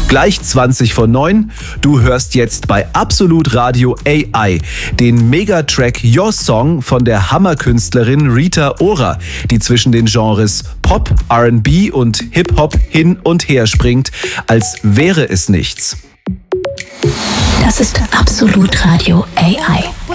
Gleich 20 vor 9. Du hörst jetzt bei Absolut Radio AI den Megatrack Your Song von der Hammerkünstlerin Rita Ora, die zwischen den Genres Pop, R&B und Hip-Hop hin und her springt, als wäre es nichts. Das ist Absolut Radio AI.